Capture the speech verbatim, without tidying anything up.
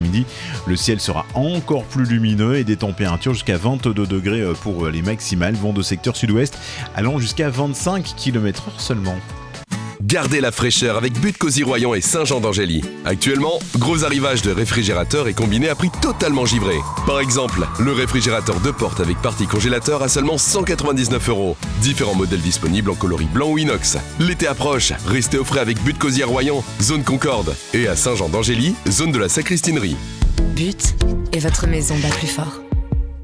l'après-midi. Le ciel sera encore plus lumineux et des températures jusqu'à vingt-deux degrés pour les maximales, vent de secteur sud-ouest allant jusqu'à vingt-cinq kilomètres heure seulement. Gardez la fraîcheur avec But Cosy Royan et Saint-Jean d'Angély. Actuellement, gros arrivage de réfrigérateurs et combinés à prix totalement givré. Par exemple, le réfrigérateur deux portes avec partie congélateur à seulement cent quatre-vingt-dix-neuf euros. Différents modèles disponibles en coloris blanc ou inox. L'été approche, restez au frais avec But Cosy Royan, zone Concorde. Et à Saint-Jean d'Angély, zone de la Sacristinerie. But est votre maison bat plus fort.